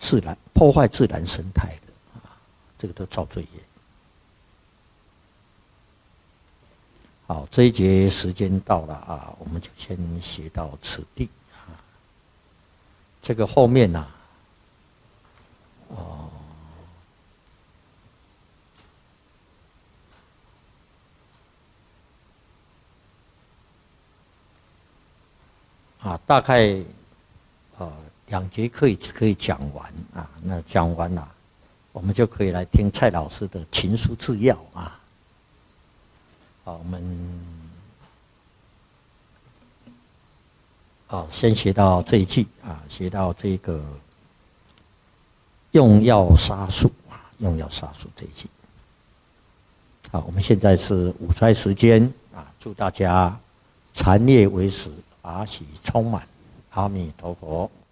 破坏自然生态的啊，这个都造罪业。好，这一节时间到了啊，我们就先学到此地啊。这个后面呢、大概2节课可以讲完啊。那讲完了，我们就可以来听蔡老师的情书治要啊。好，我们先学到这一句啊，学到这个用药杀术啊，用药杀术这一句。好，我们现在是午斋时间啊，祝大家禅业为始，法喜充满，阿弥陀佛。